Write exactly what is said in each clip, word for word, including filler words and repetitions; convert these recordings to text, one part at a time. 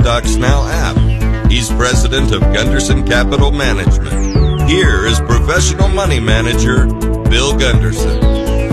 Stocks Now app. He's president of Gunderson Capital Management. Here is professional money manager Bill Gunderson.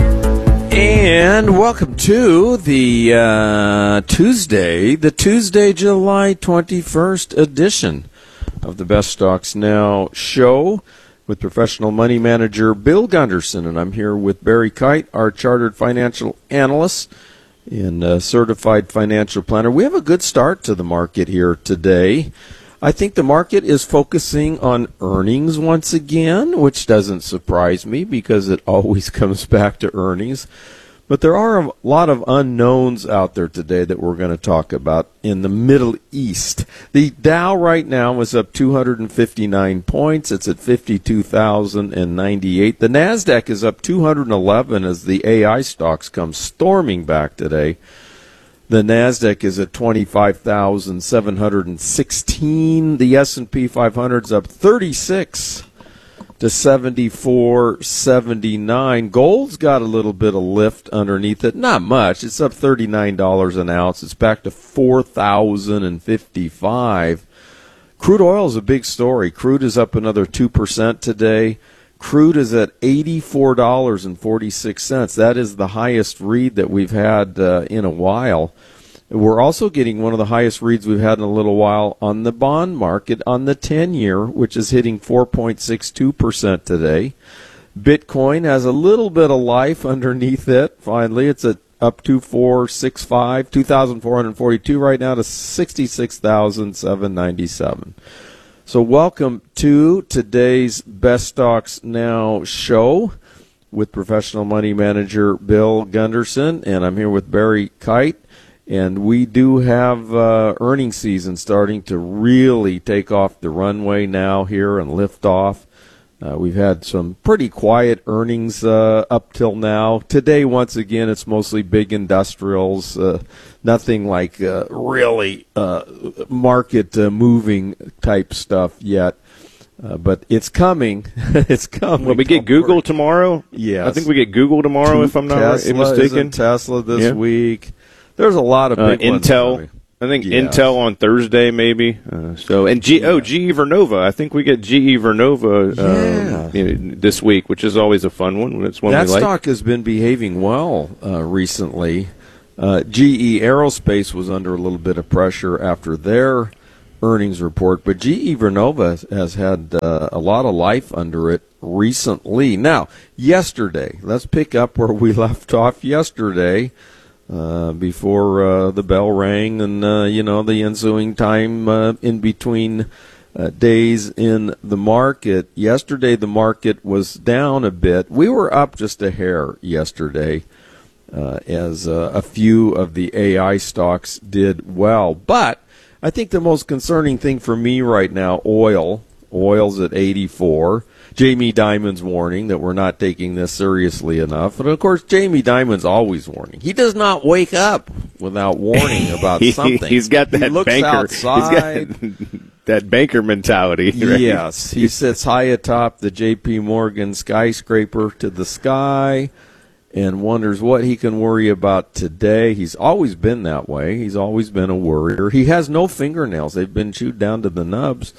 And welcome to the uh, Tuesday, the Tuesday, July twenty-first edition of the Best Stocks Now show with professional money manager Bill Gunderson. And I'm here with Barry Kite, our chartered financial analyst and uh, certified financial planner. We have a good start to the market here today. I think the market is focusing on earnings once again, which doesn't surprise me because it always comes back to earnings. But there are a lot of unknowns out there today that we're going to talk about in the Middle East. The Dow right now is up two hundred fifty-nine points. It's at fifty-two thousand ninety-eight. The NASDAQ is up two hundred eleven as the A I stocks come storming back today. The NASDAQ is at twenty-five thousand seven hundred sixteen. The S and P five hundred is up thirty-six to seventy-four seventy-nine. Gold's got a little bit of lift underneath it. Not much. It's up thirty-nine dollars an ounce. It's back to four thousand fifty-five. Crude oil is a big story. Crude is up another two percent today. Crude is at eighty-four dollars and forty-six cents. That is the highest read that we've had uh, in a while. We're also getting one of the highest reads we've had in a little while on the bond market on the ten-year, which is hitting four point six two percent today. Bitcoin has a little bit of life underneath it. Finally, it's at up to four sixty-five, two thousand four hundred forty-two right now to sixty-six thousand seven hundred ninety-seven. So welcome to today's Best Stocks Now show with professional money manager Bill Gunderson, and I'm here with Barry Kite. And we do have uh, earnings season starting to really take off the runway now here and lift off. Uh, we've had some pretty quiet earnings uh, up till now. Today, once again, it's mostly big industrials, uh, nothing like uh, really uh, market-moving uh, type stuff yet. Uh, but it's coming. It's coming. Well, we get Google worry. tomorrow. Yes. I think we get Google tomorrow, if I'm not Tesla, mistaken. Isn't Tesla this yeah. week. There's a lot of big uh, ones Intel. coming. I think Yes. Intel on Thursday, maybe. Uh, so and G- oh, G E Vernova. I think we get G E Vernova Yeah. um, you know, this week, which is always a fun one. It's one That we like. stock has been behaving well uh, recently. Uh, G E Aerospace was under a little bit of pressure after their earnings report, but G E Vernova has had uh, a lot of life under it recently. Now, yesterday, let's pick up where we left off yesterday. Uh, before uh, the bell rang and, uh, you know, the ensuing time uh, in between uh, days in the market. Yesterday, the market was down a bit. We were up just a hair yesterday uh, as uh, a few of the A I stocks did well. But I think the most concerning thing for me right now, oil. Oil's at eighty-four. Jamie Dimon's warning that we're not taking this seriously enough. And, of course, Jamie Dimon's always warning. He does not wake up without warning about something. He's got that he looks banker. outside. He's got that banker mentality. Right? Yes. He sits high atop the J P. Morgan skyscraper to the sky and wonders what he can worry about today. He's always been that way. He's always been a worrier. He has no fingernails. They've been chewed down to the nubs.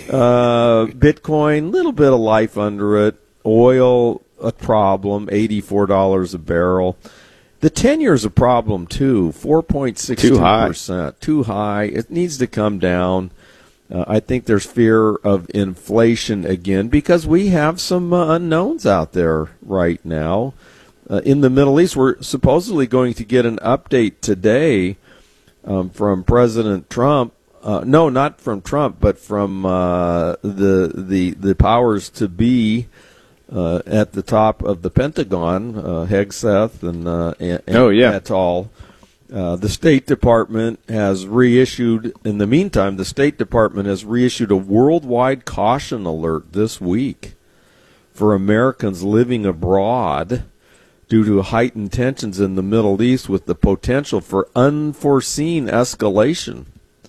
Uh, Bitcoin, little bit of life under it. Oil, a problem, eighty-four dollars a barrel. The ten-year's a problem, too, four point six two percent. Too high. Too high. It needs to come down. Uh, I think there's fear of inflation again because we have some uh, unknowns out there right now. Uh, in the Middle East, we're supposedly going to get an update today um, from President Trump. Uh, no, not from Trump, but from uh, the the the powers to be uh, at the top of the Pentagon, uh, Hegseth and, uh, and, and oh, yeah. et al. Uh, the State Department has reissued, in the meantime, the State Department has reissued a worldwide caution alert this week for Americans living abroad due to heightened tensions in the Middle East with the potential for unforeseen escalation.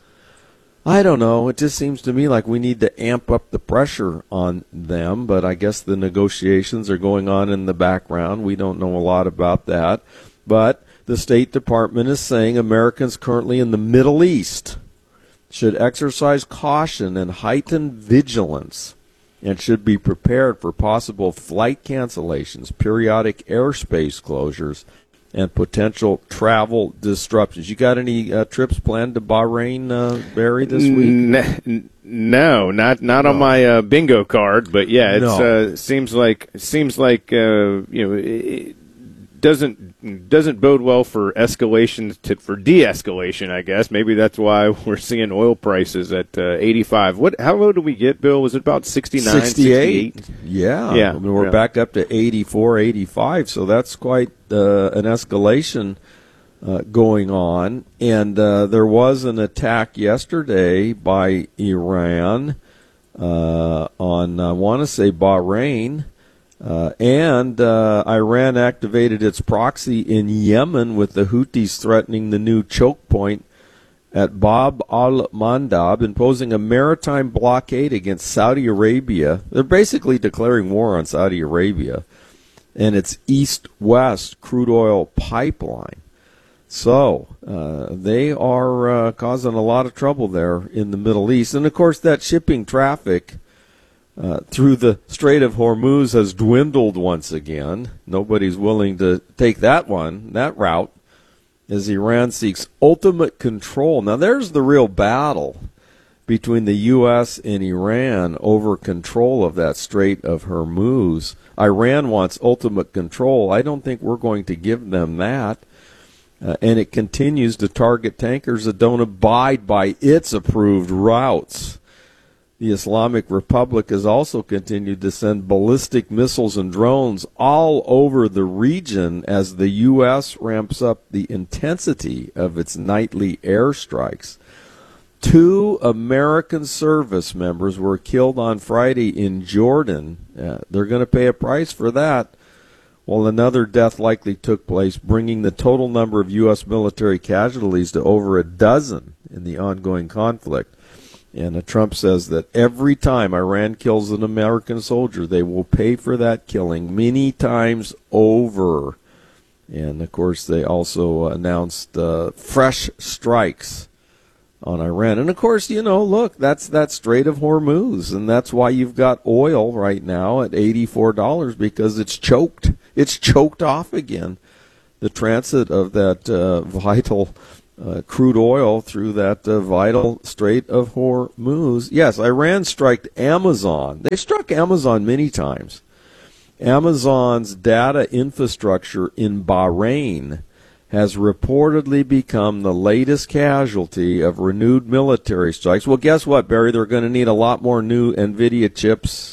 I don't know. It just seems to me like we need to amp up the pressure on them, but I guess the negotiations are going on in the background. We don't know a lot about that. But the State Department is saying Americans currently in the Middle East should exercise caution and heighten vigilance and should be prepared for possible flight cancellations, periodic airspace closures, and potential travel disruptions. You got any uh, trips planned to Bahrain, uh, Barry, this week? N- no, not not no. on my uh, bingo card, but yeah, it no. uh, seems like seems like uh, you know it doesn't doesn't bode well for escalation to for de-escalation. I guess maybe that's why we're seeing oil prices at uh, eighty-five. What? How low did we get, Bill? Was it about sixty-nine, sixty-eight? sixty-eight? Yeah, yeah. I mean, we're yeah. back up to eighty-four, eighty-five. So that's quite uh, an escalation uh, going on. And uh, there was an attack yesterday by Iran uh, on, I want to say, Bahrain. Uh, and uh, Iran activated its proxy in Yemen with the Houthis threatening the new choke point at Bab al-Mandab, imposing a maritime blockade against Saudi Arabia. They're basically declaring war on Saudi Arabia and its east-west crude oil pipeline. So uh, they are uh, causing a lot of trouble there in the Middle East. And, of course, that shipping traffic Uh, through the Strait of Hormuz has dwindled once again. Nobody's willing to take that one, that route, as Iran seeks ultimate control. Now, there's the real battle between the U S and Iran over control of that Strait of Hormuz. Iran wants ultimate control. I don't think we're going to give them that. Uh, and it continues to target tankers that don't abide by its approved routes. The Islamic Republic has also continued to send ballistic missiles and drones all over the region as the U S ramps up the intensity of its nightly airstrikes. Two American service members were killed on Friday in Jordan. Uh, they're going to pay a price for that, while another death likely took place, bringing the total number of U S military casualties to over a dozen in the ongoing conflict. And uh, Trump says that every time Iran kills an American soldier, they will pay for that killing many times over. And, of course, they also announced uh, fresh strikes on Iran. And, of course, you know, look, that's that Strait of Hormuz, and that's why you've got oil right now at eighty-four dollars, because it's choked. It's choked off again, the transit of that uh, vital Uh, crude oil through that uh, vital Strait of Hormuz. Yes, Iran struck Amazon. They struck Amazon many times. Amazon's data infrastructure in Bahrain has reportedly become the latest casualty of renewed military strikes. Well, guess what, Barry? They're going to need a lot more new NVIDIA chips,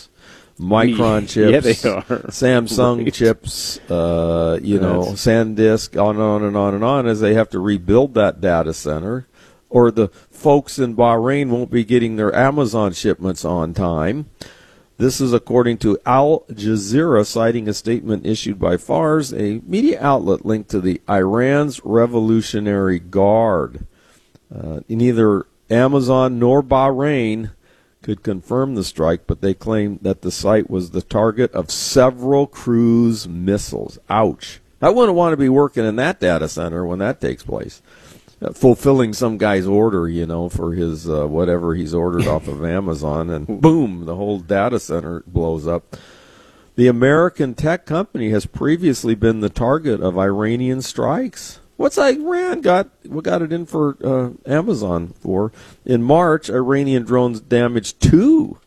Micron chips, yeah, they are. Samsung right. chips, uh, you know, That's... SanDisk, on and on and on and on, as they have to rebuild that data center, or the folks in Bahrain won't be getting their Amazon shipments on time. This is according to Al Jazeera, citing a statement issued by Fars, a media outlet linked to the Iran's Revolutionary Guard. Uh, neither Amazon nor Bahrain could confirm the strike, but they claim that the site was the target of several cruise missiles. Ouch. I wouldn't want to be working in that data center when that takes place, uh, fulfilling some guy's order, you know, for his uh, whatever he's ordered off of Amazon, and boom, the whole data center blows up. The American tech company has previously been the target of Iranian strikes. What's Iran got? We got it in for uh, Amazon for. In March, Iranian drones damaged two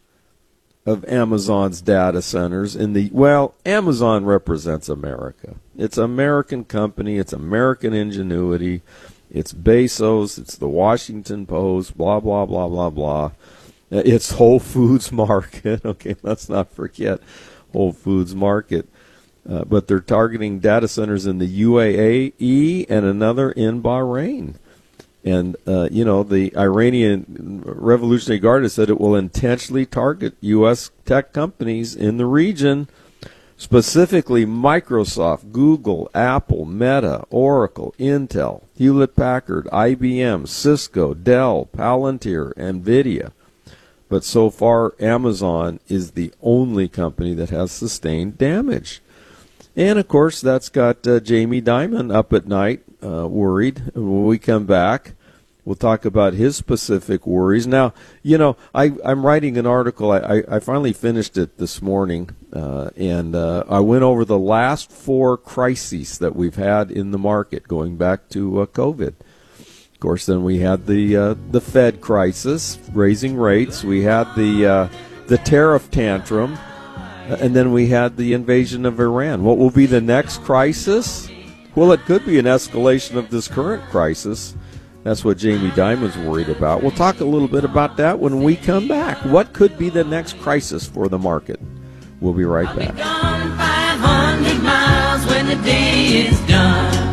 of Amazon's data centers in the, well, Amazon represents America. It's an American company. It's American ingenuity. It's Bezos. It's the Washington Post, blah, blah, blah, blah, blah. It's Whole Foods Market. Okay, let's not forget Whole Foods Market. Uh, but they're targeting data centers in the U A E and another in Bahrain. And, uh, you know, the Iranian Revolutionary Guard has said it will intentionally target U S tech companies in the region, specifically Microsoft, Google, Apple, Meta, Oracle, Intel, Hewlett-Packard, I B M, Cisco, Dell, Palantir, NVIDIA. But so far, Amazon is the only company that has sustained damage. And, of course, that's got uh, Jamie Dimon up at night, uh, worried. When we come back, We'll talk about his specific worries. Now, you know, I, I'm writing an article. I, I, I finally finished it this morning, uh, and uh, I went over the last four crises that we've had in the market going back to uh, COVID. Of course, then we had the uh, the Fed crisis, raising rates. We had the uh, the tariff tantrum, and then we had the invasion of Iran. What will be the next crisis? Well, it could be an escalation of this current crisis. That's what Jamie Dimon's worried about. We'll talk a little bit about that when we come back. What could be the next crisis for the market? We'll be right back. I'll be gone five hundred miles when the day is done.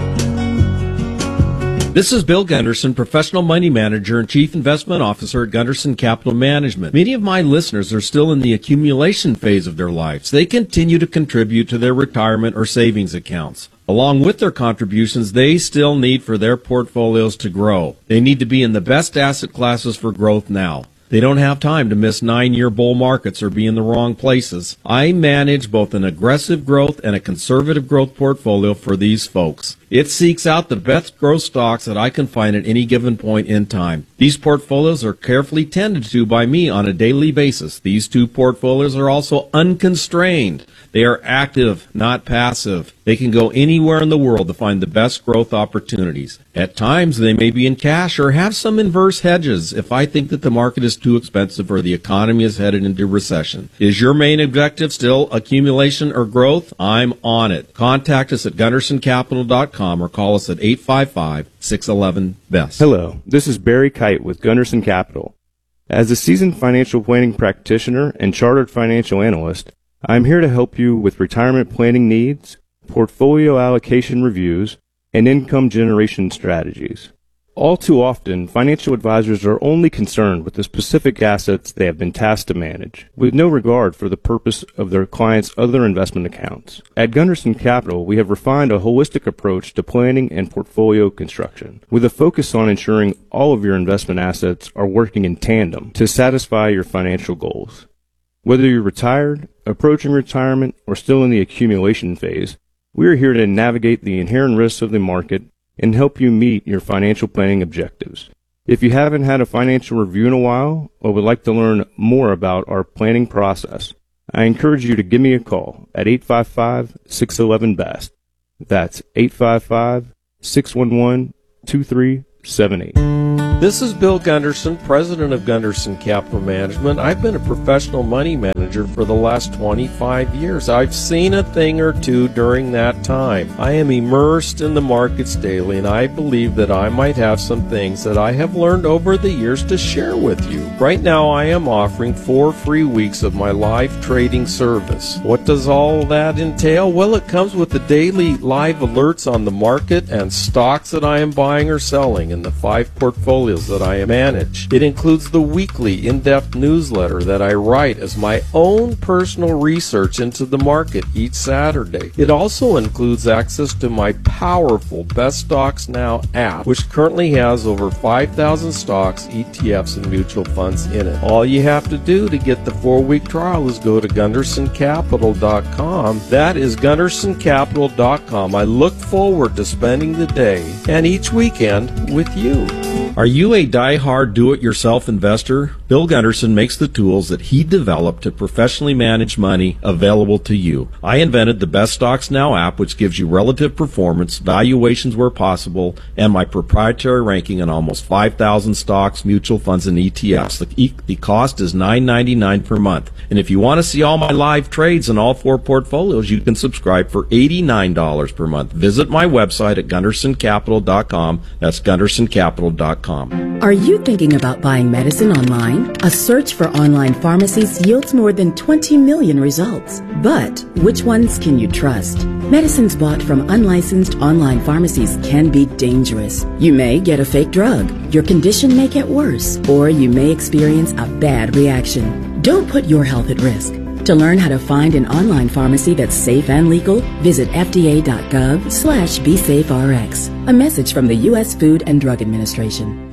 This is Bill Gunderson, Professional Money Manager and Chief Investment Officer at Gunderson Capital Management. Many of my listeners are still in the accumulation phase of their lives. They continue to contribute to their retirement or savings accounts. Along with their contributions, they still need for their portfolios to grow. They need to be in the best asset classes for growth now. They don't have time to miss nine-year bull markets or be in the wrong places. I manage both an aggressive growth and a conservative growth portfolio for these folks. It seeks out the best growth stocks that I can find at any given point in time. These portfolios are carefully tended to by me on a daily basis. These two portfolios are also unconstrained. They are active, not passive. They can go anywhere in the world to find the best growth opportunities. At times, they may be in cash or have some inverse hedges if I think that the market is too expensive or the economy is headed into recession. Is your main objective still accumulation or growth? I'm on it. Contact us at gunderson capital dot com or call us at eight five five, six one one, B E S T. Hello, this is Barry Kite with Gunderson Capital. As a seasoned financial planning practitioner and chartered financial analyst, I'm here to help you with retirement planning needs, portfolio allocation reviews, and income generation strategies. All too often, financial advisors are only concerned with the specific assets they have been tasked to manage, with no regard for the purpose of their clients' other investment accounts. At Gunderson Capital, we have refined a holistic approach to planning and portfolio construction, with a focus on ensuring all of your investment assets are working in tandem to satisfy your financial goals. Whether you're retired, approaching retirement, or still in the accumulation phase, we are here to navigate the inherent risks of the market and help you meet your financial planning objectives. If you haven't had a financial review in a while or would like to learn more about our planning process, I encourage you to give me a call at eight five five, six one one, B E S T. That's eight five five, six one one, two three seven eight. This is Bill Gunderson, president of Gunderson Capital Management. I've been a professional money manager for the last twenty-five years. I've seen a thing or two during that time. I am immersed in the markets daily, and I believe that I might have some things that I have learned over the years to share with you. Right now, I am offering four free weeks of my live trading service. What does all that entail? Well, it comes with the daily live alerts on the market and stocks that I am buying or selling in the five portfolios that I manage. It includes the weekly in-depth newsletter that I write as my own personal research into the market each Saturday. It also includes access to my powerful Best Stocks Now app, which currently has over five thousand stocks, E T Fs, and mutual funds in it. All you have to do to get the four-week trial is go to gunderson capital dot com. That is gunderson capital dot com. I look forward to spending the day and each weekend with you. Are you a die-hard do-it-yourself investor? Bill Gunderson makes the tools that he developed to professionally manage money available to you. I invented the Best Stocks Now app, which gives you relative performance, valuations where possible, and my proprietary ranking on almost five thousand stocks, mutual funds, and E T Fs. The, e- the cost is nine ninety-nine per month. And if you want to see all my live trades in all four portfolios, you can subscribe for eighty-nine dollars per month. Visit my website at gunderson capital dot com. That's gunderson capital dot com. Are you thinking about buying medicine online? A search for online pharmacies yields more than twenty million results. But which ones can you trust? Medicines bought from unlicensed online pharmacies can be dangerous. You may get a fake drug, your condition may get worse, or you may experience a bad reaction. Don't put your health at risk. To learn how to find an online pharmacy that's safe and legal, visit F D A dot gov slash be safe R X. A message from the U S Food and Drug Administration.